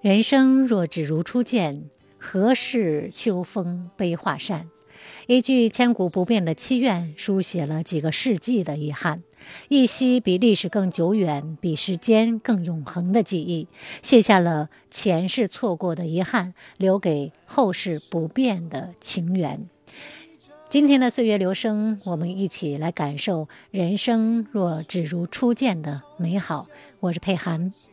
人生若只如初见，何事秋风悲画扇。一句千古不变的祈愿，书写了几个世纪的遗憾，一夕比历史更久远，比时间更永恒的记忆，卸下了前世错过的遗憾，留给后世不变的情缘。今天的岁月流声，我们一起来感受人生若只如初见的美好。我是佩涵。